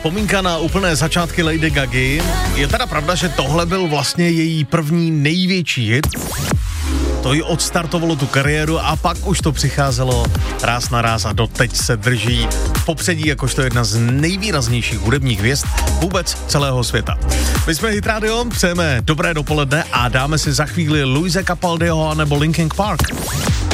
Vzpomínka na úplné začátky Lady Gagy. Je teda pravda, že tohle byl vlastně její první největší hit. To ji odstartovalo tu kariéru a pak už to přicházelo ráz na ráz a doteď se drží v popředí jakožto jedna z nejvýraznějších hudebních hvězd vůbec celého světa. My jsme Hit Radio, přejeme dobré dopoledne a dáme si za chvíli Luise Capaldiho nebo Linkin Park.